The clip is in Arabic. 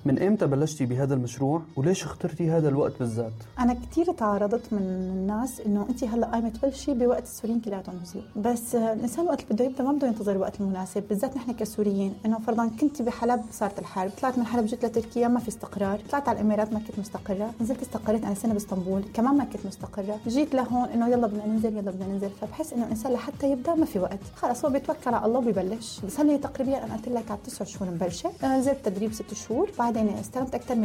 من إمتى بلشتي بهذا المشروع وليش اخترتي هذا الوقت بالذات؟ أنا كتير تعرضت من الناس إنه أنت هلا قايمة تبلشي بوقت السوريين كلياتهم نزلوا، بس الإنسان وقت اللي بده يبدأ ما بده ينتظر الوقت المناسب، بالذات نحن كسوريين. إنه فرضاً كنت بحلب صارت الحرب، طلعت من حلب جيت لتركيا ما في استقرار، طلعت على الإمارات ما كنت مستقرة، نزلت استقريت أنا سنة باسطنبول كمان ما كنت مستقرة، جيت لهون إنه يلا بدنا ننزل. فبحس إنه الإنسان لحتى يبدأ ما في وقت، خلاص هو بيتوكل على الله وبيبلش. بس هلا تقريبا أنا قلت لك على 9 شهور مبلشة، نزلت تدريب 6 شهور، بعدين استلمت أكثر من